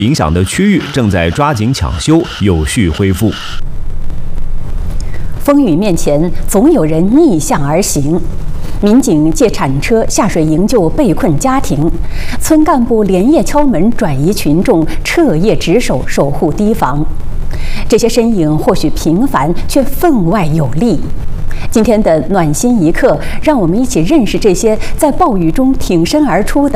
影响的区域正在抓紧抢修，有序恢复。 风雨面前，总有人逆向而行。民警借铲车下水营救被困家庭，村干部连夜敲门转移群众，彻夜值守守护堤防。这些身影或许平凡，却分外有力。今天的暖心一刻，让我们一起认识这些在暴雨中挺身而出的